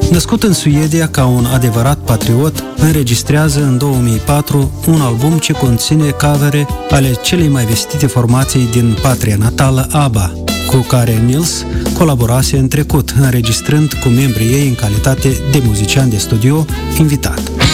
Născut în Suedia ca un adevărat patriot, înregistrează în 2004 un album ce conține covere ale celei mai vestite formații din patria natală, ABBA, cu care Nils colaborase în trecut, înregistrând cu membrii ei în calitate de muzician de studio invitat.